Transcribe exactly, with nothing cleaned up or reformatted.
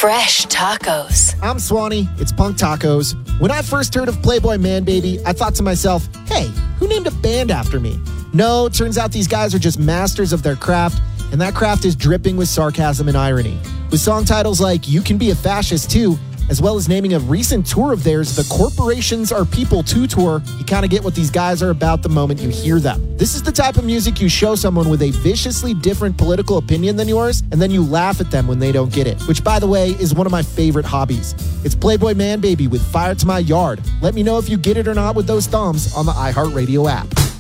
Fresh tacos. I'm Swanee. It's Punk Tacos. When I first heard of Playboy Man Baby, I thought to myself, hey, who named a band after me? No, turns out these guys are just masters of their craft, and that craft is dripping with sarcasm and irony. With song titles like You Can Be a Fascist Too, as well as naming a recent tour of theirs, the Corporations Are People two tour, you kind of get what these guys are about the moment you hear them. This is the type of music you show someone with a viciously different political opinion than yours, and then you laugh at them when they don't get it, which, by the way, is one of my favorite hobbies. It's Playboy Man Baby with Fire to My Yard. Let me know if you get it or not with those thumbs on the iHeartRadio app.